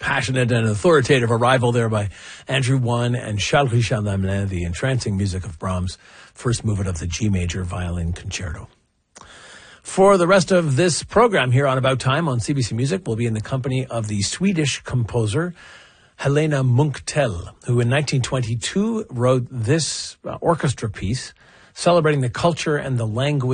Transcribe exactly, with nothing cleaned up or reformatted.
passionate and authoritative arrival there by Andrew One and Charles-Richard Lamelin, the entrancing music of Brahms' first movement of the G major violin concerto. For the rest of this program here on About Time on C B C Music, we'll be in the company of the Swedish composer Helena Munktell, who in nineteen twenty-two wrote this uh, orchestra piece celebrating the culture and the language